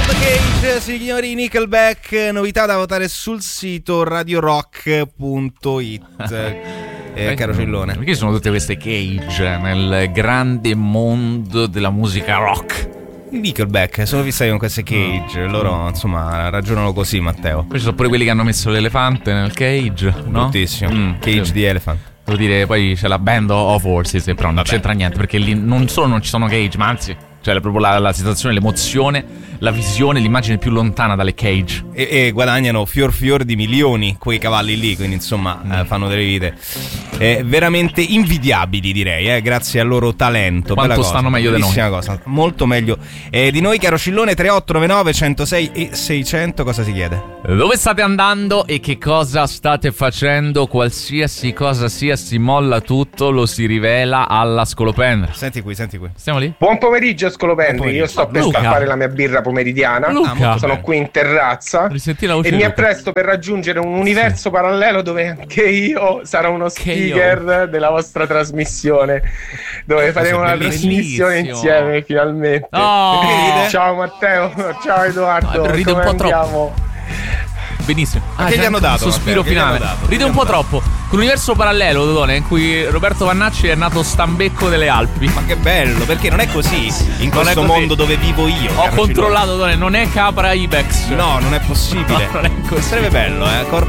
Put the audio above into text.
Cage, signori, Nickelback, novità da votare sul sito radiorock.it. Caro Cillone, perché sono tutte queste Cage nel grande mondo della musica rock? I Nickelback sono fissati con queste Cage, loro insomma ragionano così, Matteo. Poi ci sono pure quelli che hanno messo l'elefante nel cage, no? Bruttissimo, Cage di Elephant. Devo dire, poi c'è la Band of Horses, però non c'entra niente, perché lì non solo non ci sono Cage, ma anzi, cioè proprio la situazione, l'emozione, la visione, l'immagine più lontana dalle Cage. E guadagnano fior di milioni quei cavalli lì, quindi insomma fanno delle vite veramente invidiabili, direi, grazie al loro talento. Quanto bella stanno cosa, meglio di noi. Cosa, molto meglio di noi, caro Cillone. 3899 106 e 600. Cosa si chiede? Dove state andando e che cosa state facendo? Qualsiasi cosa sia, si molla tutto, lo si rivela alla Scolopendra. Senti qui. Stiamo lì? Buon pomeriggio, Scolopendri. Io sto per scappare la mia birra pomeridiana. Luca. Sono qui in terrazza Risenti la voce e di mi Luca. appresto per raggiungere un universo parallelo dove anche io sarò uno speaker della vostra trasmissione, dove faremo una trasmissione insieme finalmente. Ciao Matteo, ciao Edoardo. Ride un po' andiamo? Benissimo. Che gli hanno dato? Sospiro Matteo, finale. Ride un po' troppo. Con l'universo parallelo, Dodone, in cui Roberto Vannacci è nato stambecco delle Alpi. Ma che bello, perché non è così in questo mondo dove vivo io. Ho controllato, Dodone, non è Capra Ibex. No, non è possibile. No, non è così. Sarebbe bello,